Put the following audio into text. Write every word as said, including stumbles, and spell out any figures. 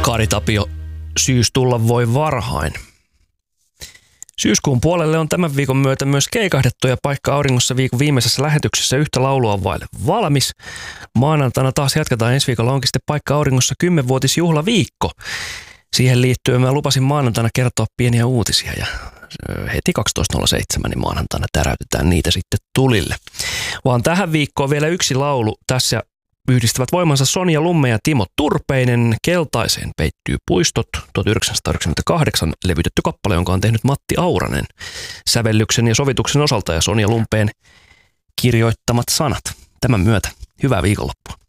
Kari Tapio, syys tulla voi varhain. Syyskuun puolelle on tämän viikon myötä myös keikahdettu ja Paikka auringossa viikon viimeisessä lähetyksessä yhtä laulua vaille valmis. Maanantaina taas jatketaan, ensi viikolla onkin sitten Paikka auringossa kymmenvuotisjuhlaviikko. Siihen liittyen mä lupasin maanantaina kertoa pieniä uutisia ja heti kaksitoista nolla seitsemän niin maanantaina täräytetään niitä sitten tulille. Vaan tähän viikkoon vielä yksi laulu. Tässä yhdistävät voimansa Sonja Lumme ja Timo Turpeinen. Keltaiseen peittyy puistot, tuhatyhdeksänsataayhdeksänkymmentäkahdeksan levytetty kappale, jonka on tehnyt Matti Auranen sävellyksen ja sovituksen osalta ja Sonja Lumpeen kirjoittamat sanat. Tämän myötä hyvää viikonloppua.